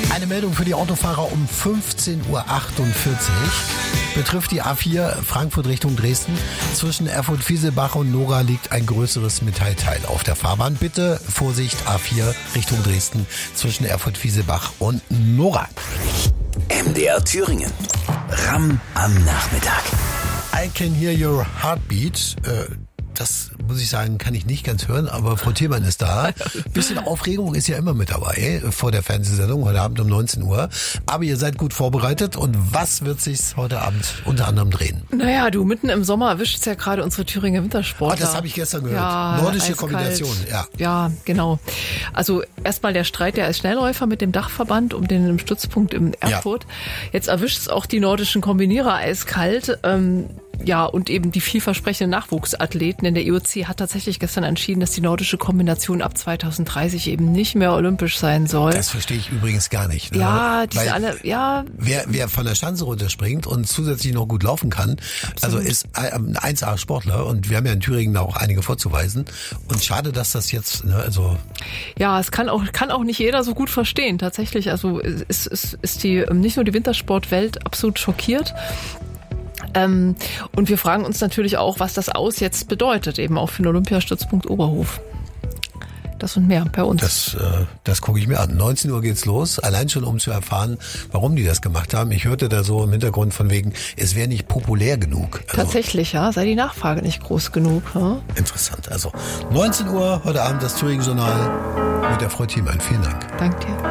Eine Meldung für die Autofahrer um 15.48 Uhr betrifft die A4 Frankfurt Richtung Dresden. Zwischen Erfurt-Fieselbach und Nora liegt ein größeres Metallteil auf der Fahrbahn. Bitte Vorsicht, A4 Richtung Dresden zwischen Erfurt-Fieselbach und Nora. MDR Thüringen. Ramm am Nachmittag. I can hear your heartbeat. Das muss ich sagen, kann ich nicht ganz hören, aber Frau Thielmann ist da. Bisschen Aufregung ist ja immer mit dabei vor der Fernsehsendung heute Abend um 19 Uhr. Aber ihr seid gut vorbereitet. Und was wird sich heute Abend unter anderem drehen? Naja, du, mitten im Sommer erwischt es ja gerade unsere Thüringer Wintersportler. Oh, das habe ich gestern gehört. Ja, nordische eiskalt. Kombination. Ja, genau. Also erstmal der Streit der Schnellläufer mit dem Dachverband um den Stützpunkt in Erfurt. Jetzt erwischt es auch die nordischen Kombinierer eiskalt. Ja, und eben die vielversprechenden Nachwuchsathleten. Denn der IOC hat tatsächlich gestern entschieden, dass die nordische Kombination ab 2030 eben nicht mehr olympisch sein soll. Das verstehe ich übrigens gar nicht. Ne? Ja, Wer von der Schanze runterspringt und zusätzlich noch gut laufen kann, also ist ein 1A-Sportler. Und wir haben ja in Thüringen auch einige vorzuweisen. Und schade, dass das jetzt, Ja, es kann auch nicht jeder so gut verstehen. Tatsächlich, also ist die nicht nur die Wintersportwelt absolut schockiert. Und wir fragen uns natürlich auch, was das Aus jetzt bedeutet, eben auch für den Olympiastützpunkt Oberhof. Das und mehr bei uns. Das gucke ich mir an. 19 Uhr geht's los, allein schon um zu erfahren, warum die das gemacht haben. Ich hörte da so im Hintergrund von wegen, es wäre nicht populär genug. Also, tatsächlich, ja, sei die Nachfrage nicht groß genug. Ja? Interessant. Also 19 Uhr heute Abend das Thüringen-Journal mit der Frau Thielmann. Vielen Dank. Danke dir.